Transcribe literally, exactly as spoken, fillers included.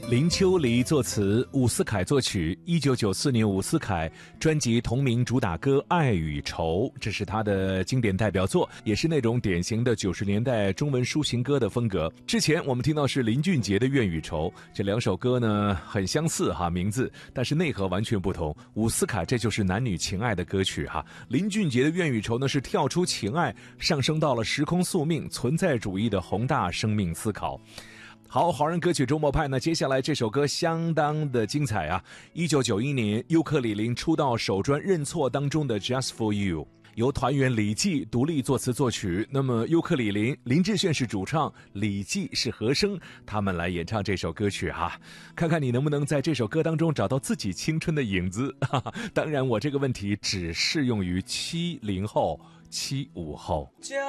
林秋离作词，伍思凯作曲。一九九四年，伍思凯专辑同名主打歌《爱与愁》，这是他的经典代表作，也是那种典型的九十年代中文抒情歌的风格。之前我们听到是林俊杰的《怨与愁》，这两首歌呢很相似哈名字，但是内核完全不同。伍思凯这就是男女情爱的歌曲哈，林俊杰的《怨与愁》呢是跳出情爱，上升到了时空宿命、存在主义的宏大生命思考。好，华人歌曲周末派呢，接下来这首歌相当的精彩啊！一九九一年，尤克里林出道首专《认错》当中的《Just for You》，由团员李记独立作词作曲。那么尤克里林，林志炫是主唱，李记是和声，他们来演唱这首歌曲哈、啊。看看你能不能在这首歌当中找到自己青春的影子。哈哈，当然，我这个问题只适用于七零后、七五后。